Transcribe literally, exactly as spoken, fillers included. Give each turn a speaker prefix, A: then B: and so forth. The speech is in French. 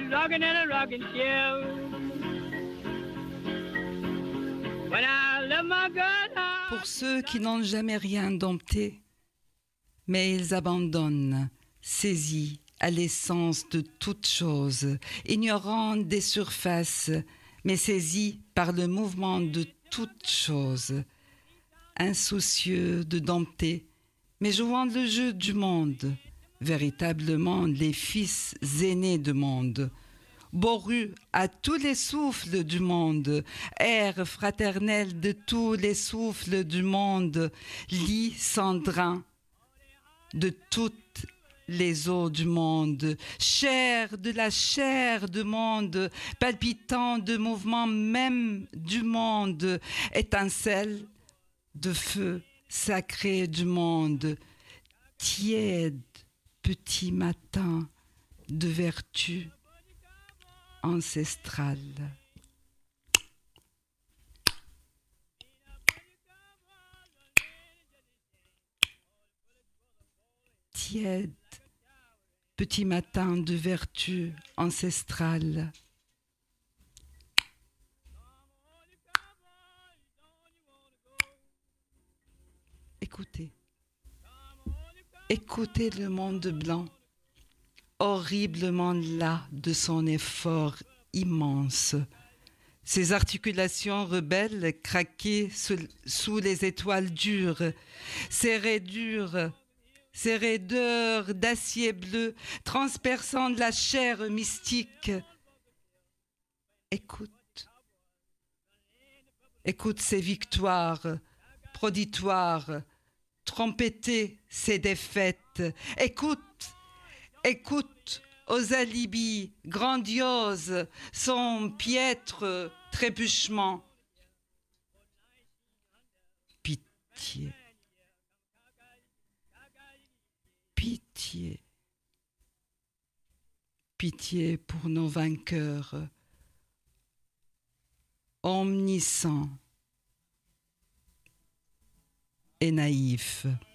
A: rocking in a rocking chair. When I left my good heart.
B: Pour ceux qui n'ont jamais rien dompté, mais ils abandonnent, saisis à l'essence de toute chose, ignorant des surfaces, mais saisis par le mouvement de toute chose, insoucieux de dompter, mais jouant le jeu du monde, véritablement les fils aînés du monde, bourrus à tous les souffles du monde, air fraternel de tous les souffles du monde, lit cendrin de toutes les eaux du monde, chair de la chair du monde, palpitant de mouvements même du monde, étincelle de feu sacré du monde, tiède petit matin de vertu ancestrale. Tiède petit matin de vertu ancestrale. Écoutez, écoutez le monde blanc, horriblement las de son effort immense. Ses articulations rebelles craquées sous, sous les étoiles dures, ses raidures, ses raideurs d'acier bleu transperçant de la chair mystique. Écoute, écoute ses victoires proditoires, trompeter ses défaites. Écoute, écoute aux alibis grandioses son piètre trébuchement. Pitié. Pitié, pitié pour nos vainqueurs, omniscients et naïfs.